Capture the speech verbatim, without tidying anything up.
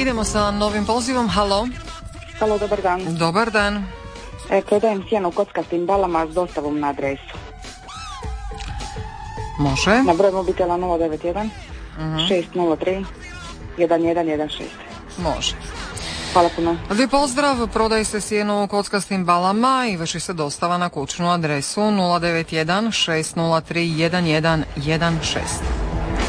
Idemo sa novim pozivom. Halo. Halo, dobar dan. Dobar dan. E, prodajem sjeno u kockastim balama s dostavom na adresu. Može. Na broj mobitela nula devet jedan šest nula tri jedan jedan jedan šest. Može. Hvala puno. Lijep pozdrav, prodaje se sjeno u kockastim balama i vrši se dostava na kućnu adresu nula devet jedan šest nula tri jedan jedan jedan šest.